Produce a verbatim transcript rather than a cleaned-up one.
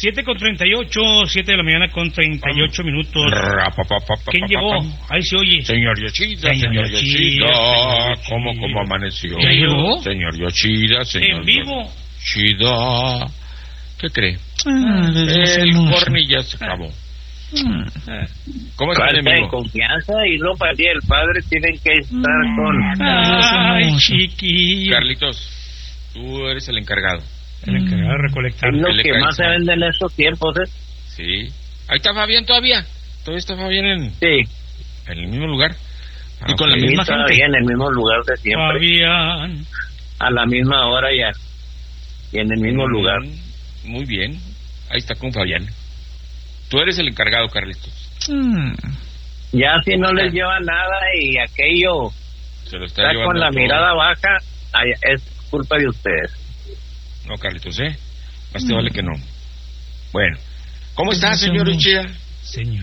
siete con treinta y ocho, siete de la mañana con treinta y ocho minutos. ¿Quién llegó? Ahí se oye. Señor Yoshida, señor Yoshida, ¿cómo, cómo amaneció? ¿Ya llegó? Señor Yoshida, señor ¿En vivo? Yoshida. ¿Qué cree? Ah, El corny ya se acabó. ¿Cómo está el Falta de enemigo? confianza y no para ti, el padre tienen que estar con... Ay, chiquillo. Carlitos, tú eres el encargado. El encargado de recolectar. Es lo ¿Qué le que cae? más se vende en estos tiempos, ¿eh? Sí. Ahí está Fabián todavía. Todavía está Fabián en, Sí. en el mismo lugar. Ah, Y con la ok. misma Sí, gente. todavía en el mismo lugar de siempre. Fabián. A la misma hora ya. Y en el mismo Mm, lugar. Muy bien. Ahí está con Fabián. Tú eres el encargado, Carlitos. Mm. Ya si no les lleva nada y aquello Se lo está está llevando con la todo. mirada baja, ay, es culpa de ustedes. No, Carlitos, ¿eh? Más te vale que no. Bueno. ¿Cómo está, Pues señor hacemos- Uchida? Señor.